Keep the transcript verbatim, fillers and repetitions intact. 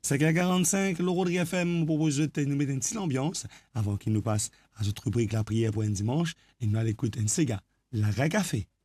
cinq heures quarante-cinq, le Rodrigue F M propose de nous mettre une petite ambiance avant qu'il nous passe à cette rubrique La prière pour un dimanche et nous allons écouter un Sega, la Café.